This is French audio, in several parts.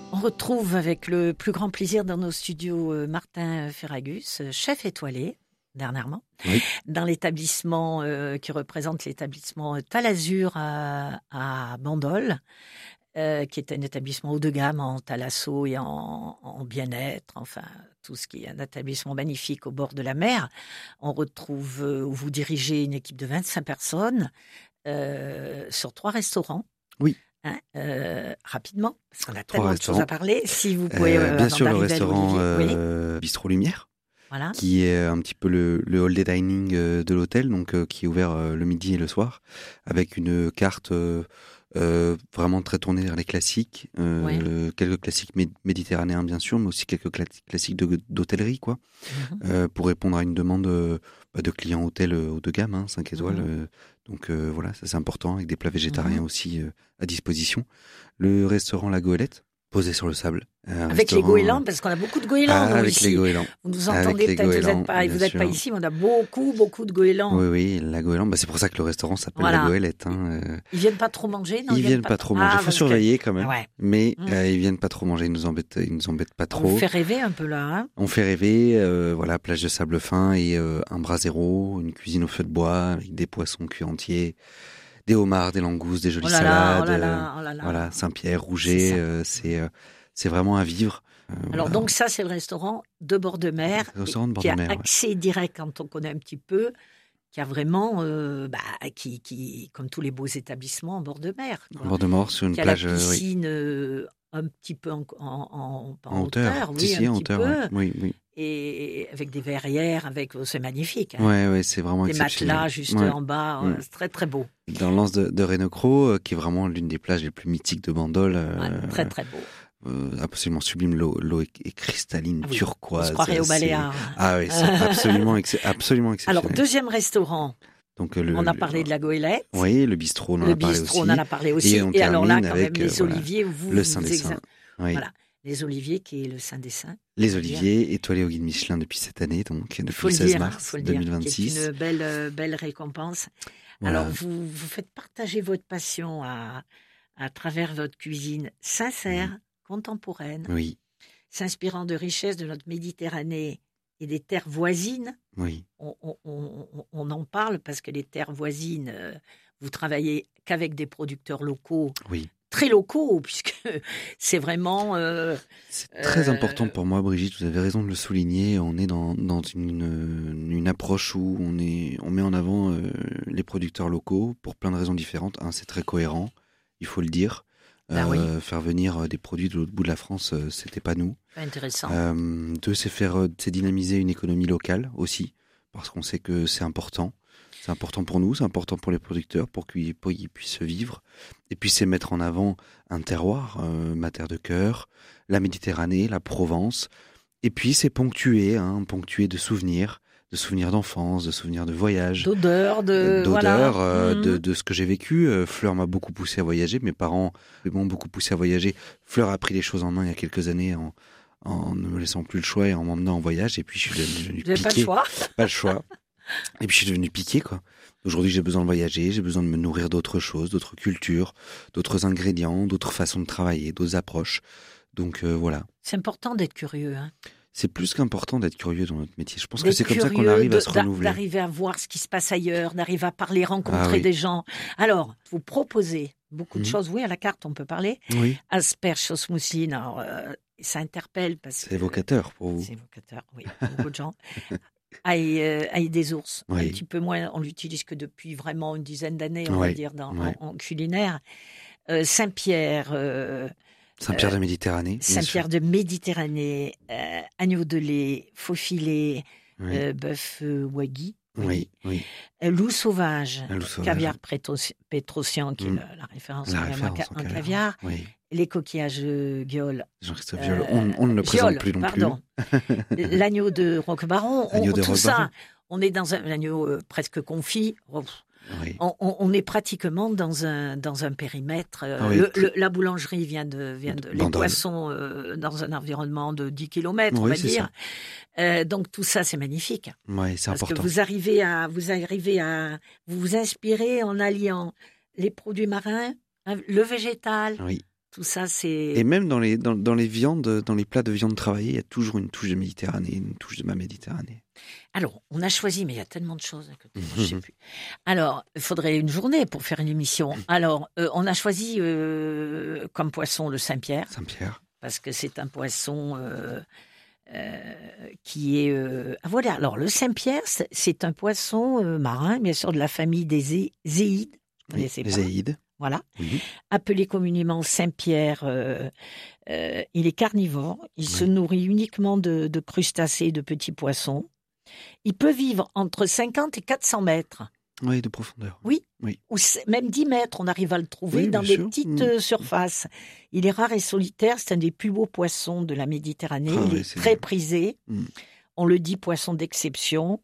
On retrouve avec le plus grand plaisir dans nos studios Martin Ferragus, chef étoilé dernièrement, oui. Dans l'établissement qui représente l'établissement Talazur à Bandol, qui est un établissement haut de gamme en thalasso et en bien-être, enfin tout ce qui est un établissement magnifique au bord de la mer. On retrouve où vous dirigez une équipe de 25 personnes sur 3 restaurants. Oui. Rapidement, parce qu'on a 3 tellement de choses à parler. Si vous pouvez, bien sûr, le restaurant oui. Bistrot Lumière, voilà. qui est un petit peu le hall day dining de l'hôtel, donc qui est ouvert le midi et le soir, avec une carte vraiment très tournée vers les classiques, quelques classiques méditerranéens bien sûr, mais aussi quelques classiques d'hôtellerie, quoi, pour répondre à une demande de clients hôtels haut de gamme, 5 étoiles. Donc voilà, ça c'est important, avec des plats végétariens aussi à disposition. Le restaurant La Goélette, posé sur le sable. Avec les goélands, parce qu'on a beaucoup de goélands avec ici. Les goélands. Vous nous entendez peut-être, vous n'êtes pas ici, mais on a beaucoup de goélands. Oui, la goéland, c'est pour ça que le restaurant s'appelle La Goélette. Ils viennent pas trop manger, non? Ils viennent pas trop manger. Il faut surveiller quand même. Ouais. Mais ils viennent pas trop manger, ils nous embêtent pas trop. On fait rêver un peu là. On fait rêver, plage de sable fin et un brasero, une cuisine au feu de bois avec des poissons cuits entiers. Des homards, des langoustes, des jolies salades. Voilà, Saint-Pierre, Rouget, c'est vraiment à vivre. Alors donc ça, c'est le restaurant de bord de mer, qui a accès direct quand on connaît un petit peu, qui a vraiment, qui comme tous les beaux établissements en bord de mer. En bord de mer, sur une plage. Qui a la piscine un petit peu en hauteur, en hauteur. Oui. Et avec des verrières, c'est magnifique. Oui, c'est vraiment des exceptionnel. Des matelas juste en bas, c'est très très beau. Dans l'anse de Renocro, qui est vraiment l'une des plages les plus mythiques de Bandol. Très très beau. Absolument sublime, l'eau est cristalline, turquoise. On se croirait au Baléares. Ah oui, c'est absolument exceptionnel. Alors, deuxième restaurant. Donc, on a parlé de La Goélette. Oui, le bistrot, on en a parlé aussi. Et alors là, quand même, les oliviers, le Saint des Saints. Oui. Voilà. Les oliviers, qui est le Saint des Saints. Les oliviers, étoilés au guide Michelin depuis cette année, donc depuis le 16 mars 2026. C'est une belle récompense. Voilà. Alors, vous faites partager votre passion à travers votre cuisine sincère, contemporaine, s'inspirant de richesses de notre Méditerranée et des terres voisines. Oui. On en parle parce que les terres voisines, vous travaillez qu'avec des producteurs locaux. Oui. Très locaux, puisque c'est vraiment... c'est très important pour moi, Brigitte, vous avez raison de le souligner. On est dans une approche où on met en avant les producteurs locaux pour plein de raisons différentes. C'est très cohérent, il faut le dire. Faire venir des produits de l'autre bout de la France, c'était pas nous. Intéressant. 2, c'est dynamiser une économie locale aussi, parce qu'on sait que c'est important. C'est important pour nous, c'est important pour les producteurs, pour qu'ils puissent vivre. Et puis c'est mettre en avant un terroir, ma terre de cœur, la Méditerranée, la Provence. Et puis c'est ponctué de souvenirs d'enfance, de souvenirs de voyage. D'odeur, de ce que j'ai vécu. Fleur m'a beaucoup poussé à voyager, mes parents m'ont beaucoup poussé à voyager. Fleur a pris les choses en main il y a quelques années en ne me laissant plus le choix et en m'emmenant en voyage. Et puis je suis devenu piqué. Vous n'avez Pas le choix. Et puis je suis devenu piqué, quoi. Aujourd'hui, j'ai besoin de voyager, j'ai besoin de me nourrir d'autres choses, d'autres cultures, d'autres ingrédients, d'autres façons de travailler, d'autres approches. Donc voilà. C'est important d'être curieux. C'est plus qu'important d'être curieux dans notre métier. Je pense que c'est comme ça qu'on arrive à se renouveler. D'arriver à voir ce qui se passe ailleurs, d'arriver à parler, rencontrer des gens. Alors, vous proposez beaucoup de choses. Oui, à la carte, on peut parler. Oui. Asperges, sauce mousseline. Alors, ça interpelle parce que... C'est évocateur pour vous. C'est évocateur, oui, pour beaucoup de gens. Ail des ours, un petit peu moins, on l'utilise que depuis vraiment une dizaine d'années, on va dire, en culinaire. Saint-Pierre. Saint-Pierre de Méditerranée. Saint-Pierre de Méditerranée, agneau de lait, faux filet, bœuf wagyu. Loup sauvage, caviar pétrosian, qui est la référence en caviar. Les coquillages Viol. Jean-Christophe Viol, on ne le présente plus non plus. L'agneau de Roquebaron, tout ça, on est dans un agneau presque confit. On est pratiquement dans un périmètre. La boulangerie vient de les poissons dans un environnement de 10 km, on va dire. Donc tout ça, c'est magnifique. Oui, c'est important. Parce que vous arrivez à vous inspirer en alliant les produits marins, le végétal. Tout ça, c'est... Et même dans les viandes, dans les plats de viande travaillée, il y a toujours une touche de Méditerranée, une touche de ma Méditerranée. Alors, on a choisi, mais il y a tellement de choses que je ne sais plus. Alors, il faudrait une journée pour faire une émission. Alors, on a choisi comme poisson le Saint-Pierre. Saint-Pierre. Parce que c'est un poisson qui est... Ah voilà, alors le Saint-Pierre, c'est un poisson marin, bien sûr, de la famille des zéides. Oui, les zéides. Voilà. Oui. Appelé communément Saint-Pierre, il est carnivore. Il se nourrit uniquement de crustacés et de petits poissons. Il peut vivre entre 50 et 400 mètres. Oui, de profondeur. Oui. Ou même 10 mètres, on arrive à le trouver dans des petites surfaces. Il est rare et solitaire. C'est un des plus beaux poissons de la Méditerranée. Il est très prisé. On le dit poisson d'exception.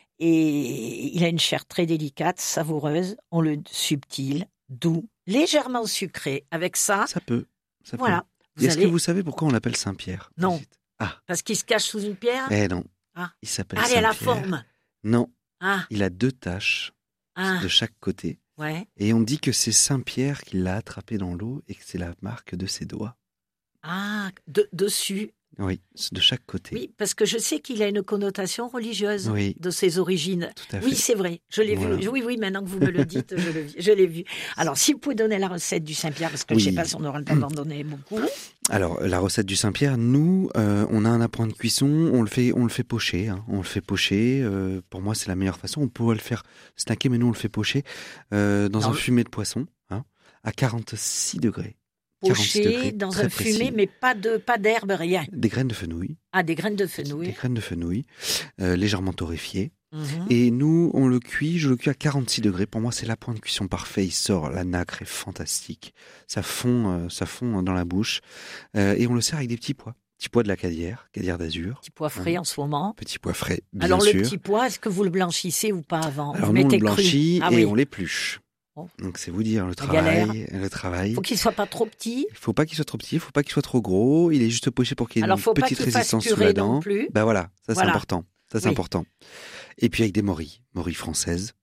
Et il a une chair très délicate, savoureuse. On le subtil, doux, légèrement sucré. Avec ça, ça peut. Voilà. Est-ce que vous savez pourquoi on l'appelle Saint-Pierre? Non. Ah. Parce qu'il se cache sous une pierre? Non. Ah. Il s'appelle Saint-Pierre. Il a la forme. Non. Ah. Il a 2 taches de chaque côté. Ouais. Et on dit que c'est Saint-Pierre qui l'a attrapé dans l'eau et que c'est la marque de ses doigts. Ah, dessus. Oui, de chaque côté. Oui, parce que je sais qu'il a une connotation religieuse de ses origines. Tout à fait. Oui, c'est vrai. Je l'ai vu. Oui, maintenant que vous me le dites, je l'ai vu. Alors, si vous pouvez donner la recette du Saint-Pierre, parce que je ne sais pas si on aura le temps d'en donner beaucoup. Alors, la recette du Saint-Pierre, nous, on a un apprend de cuisson, on le fait pocher. On le fait pocher. Pour moi, c'est la meilleure façon. On pourrait le faire snacker, mais nous, on le fait pocher dans un fumet de poisson à 46 degrés. Poché dans un fumet, mais pas d'herbe, rien. Des graines de fenouil. Ah, des graines de fenouil. Des graines de fenouil, légèrement torréfiées. Et nous, je le cuis à 46 degrés. Pour moi, c'est la pointe de cuisson parfait. Il sort, la nacre est fantastique. Ça fond dans la bouche. Et on le sert avec des petits pois. Petits pois de la Cadière d'Azur. Petits pois frais en ce moment. Petits pois frais, bien sûr. Alors, le petit pois, est-ce que vous le blanchissez ou pas avant? Alors, nous, on le blanchit et on l'épluche. Donc c'est vous dire le travail. Faut qu'il soit pas trop petit. Il faut pas qu'il soit trop petit, il faut pas qu'il soit trop gros. Il est juste poché pour qu'il y ait une petite résistance sous la dent. Ben voilà, ça c'est important. C'est important. Et puis avec des morilles françaises.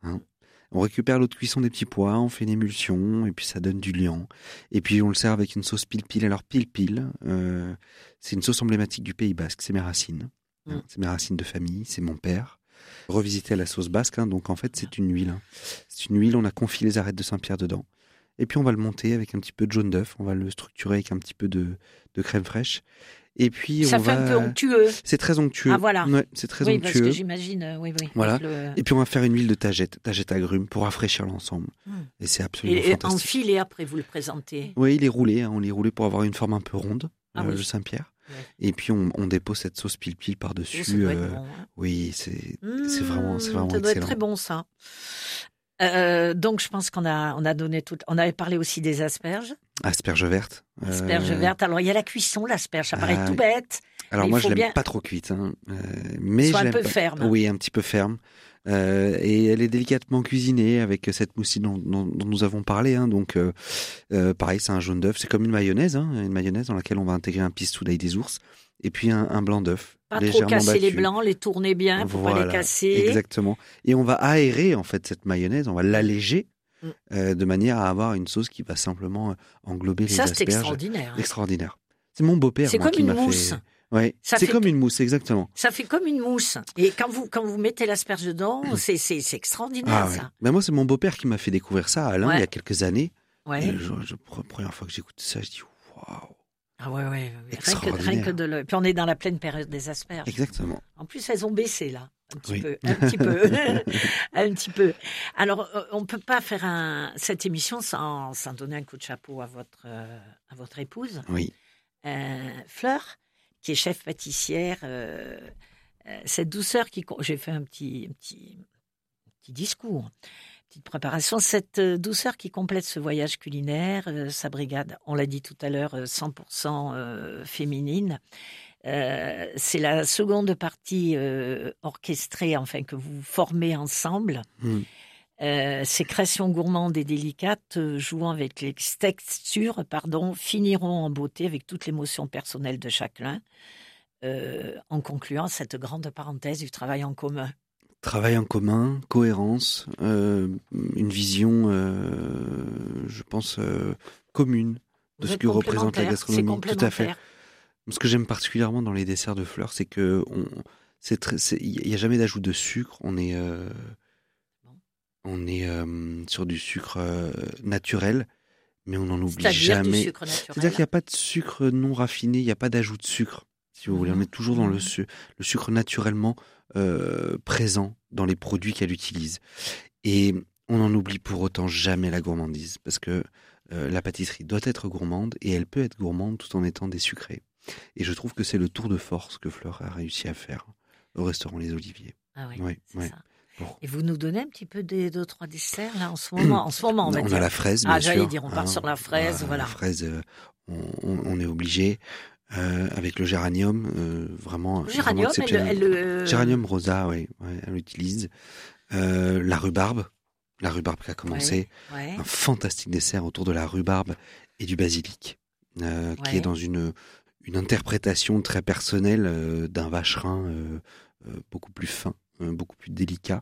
On récupère l'eau de cuisson des petits pois, on fait une émulsion et puis ça donne du liant. Et puis on le sert avec une sauce pil-pil. Alors pil-pil, c'est une sauce emblématique du Pays Basque. C'est mes racines. C'est mes racines de famille. C'est mon père. Revisiter à la sauce basque, donc en fait c'est une huile. C'est une huile, on a confit les arêtes de Saint-Pierre dedans. Et puis on va le monter avec un petit peu de jaune d'œuf, on va le structurer avec un petit peu de crème fraîche. Et puis ça fait un peu onctueux. C'est très onctueux. Ah voilà. Ouais, c'est très onctueux. Parce que j'imagine, oui. Voilà. Et puis on va faire une huile de tagette agrumes pour rafraîchir l'ensemble. Et c'est absolument fantastique. Et en fil et après vous le présentez. Oui, il est roulé, on l'est roulé pour avoir une forme un peu ronde, le Saint-Pierre. Ouais. Et puis on dépose cette sauce pil-pil par-dessus. Ça doit être bon, oui, c'est vraiment ça doit excellent. être très bon ça. Donc je pense qu'on a donné tout. On avait parlé aussi des asperges. Asperges vertes. Asperges vertes. Alors il y a la cuisson, l'asperge, ça paraît tout bête. Alors moi je l'aime pas trop cuite, mais soit un peu ferme. Oui, un petit peu ferme. Et elle est délicatement cuisinée avec cette mousseline dont nous avons parlé. Donc, pareil, c'est un jaune d'œuf. C'est comme une mayonnaise dans laquelle on va intégrer un pistou d'ail des ours et puis un blanc d'œuf. Pas trop casser les blancs, les tourner bien pour pas les casser. Exactement. Et on va aérer en fait cette mayonnaise, on va l'alléger de manière à avoir une sauce qui va simplement englober les asperges. Ça, c'est extraordinaire. Extraordinaire. C'est mon beau-père. C'est comme une mousse. Ouais, c'est comme une mousse, exactement. Ça fait comme une mousse. Et quand vous mettez l'asperge dedans, c'est extraordinaire, ça. Ben moi, c'est mon beau-père qui m'a fait découvrir ça à Alain il y a quelques années. Ouais. Et la première fois que j'écoute ça, je dis waouh. Ah ouais. Rien que de le. Puis on est dans la pleine période des asperges. Exactement. En plus, elles ont baissé là. Un petit peu. Alors, on ne peut pas faire cette émission sans donner un coup de chapeau à votre épouse. Oui. Fleur, qui est chef pâtissière, cette douceur j'ai fait un petit discours, petite préparation, cette douceur qui complète ce voyage culinaire, sa brigade, on l'a dit tout à l'heure, 100% féminine. C'est la seconde partie orchestrée, enfin, que vous formez ensemble. Ces créations gourmandes et délicates, jouant avec les textures, finiront en beauté avec toute l'émotion personnelle de chacun, en concluant cette grande parenthèse du travail en commun. Travail en commun, cohérence, une vision, je pense, commune de ce que représente la gastronomie. Tout à fait. Ce que j'aime particulièrement dans les desserts de fleurs, c'est que il n'y a jamais d'ajout de sucre. On est sur du sucre naturel, mais on n'en oublie jamais. C'est-à-dire qu'il n'y a pas de sucre non raffiné, il n'y a pas d'ajout de sucre. Si vous voulez, on est toujours dans le sucre naturellement présent dans les produits qu'elle utilise. Et on n'en oublie pour autant jamais la gourmandise, parce que la pâtisserie doit être gourmande, et elle peut être gourmande tout en étant désucrée. Et je trouve que c'est le tour de force que Fleur a réussi à faire au restaurant Les Oliviers. Ah oui, c'est ça. Et vous nous donnez un petit peu des 2-3 desserts là en ce moment. On a la fraise, bien sûr. J'allais dire, on part sur la fraise, voilà. La fraise, on est obligé. Avec le géranium, vraiment. Le géranium, Géranium rosa, oui, elle l'utilise. La rhubarbe qui a commencé. Ouais. Un fantastique dessert autour de la rhubarbe et du basilic, qui est dans une interprétation très personnelle d'un vacherin beaucoup plus fin, beaucoup plus délicat.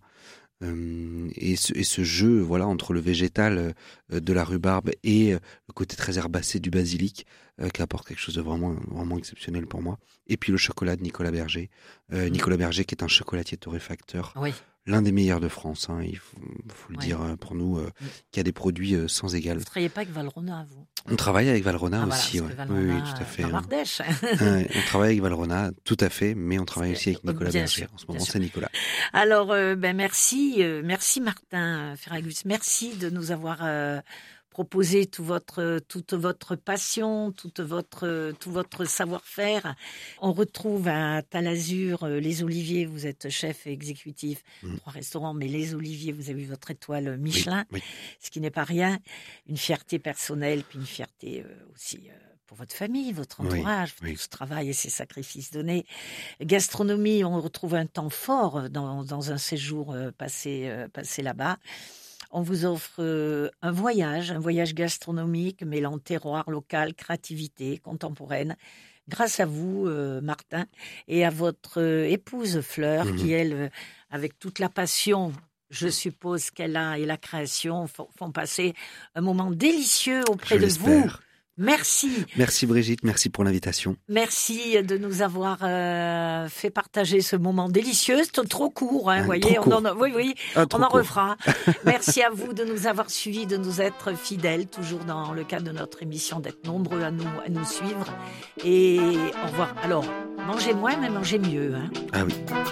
Et ce jeu, voilà, entre le végétal de la rhubarbe et le côté très herbacé du basilic, qui apporte quelque chose de vraiment, vraiment exceptionnel pour moi. Et puis le chocolat de Nicolas Berger. Nicolas Berger, qui est un chocolatier torréfacteur. Oui. L'un des meilleurs de France, hein, il faut le dire pour nous, qui a des produits sans égal. Vous ne travaillez pas avec Valrhona, vous? On travaille avec Valrhona aussi, Valrhona, oui, tout à fait. Dans l'Ardèche. On travaille avec Valrhona, tout à fait, mais on travaille aussi avec Nicolas Berger. En ce moment, c'est Nicolas. Alors, merci Martin Ferragus, merci de nous avoir proposé toute votre passion, tout votre savoir-faire. On retrouve à Talazur Les Oliviers, vous êtes chef exécutif, 3 restaurants, mais Les Oliviers, vous avez eu votre étoile Michelin, ce qui n'est pas rien. Une fierté personnelle, puis une fierté aussi pour votre famille, votre entourage, pour tout ce travail et ces sacrifices donnés. Gastronomie, on retrouve un temps fort dans un séjour passé là-bas. On vous offre un voyage gastronomique mêlant terroir local, créativité contemporaine. Grâce à vous, Martin, et à votre épouse Fleur, qui, elle, avec toute la passion, je suppose qu'elle a, et la création, font passer un moment délicieux auprès de vous. Merci. Merci Brigitte, merci pour l'invitation. Merci de nous avoir fait partager ce moment délicieux. C'est trop court, hein, voyez. Trop court. On en refera. Merci à vous de nous avoir suivis, de nous être fidèles, toujours dans le cadre de notre émission, d'être nombreux à nous suivre. Et au revoir. Alors, mangez moins, mais mangez mieux. Hein. Ah oui.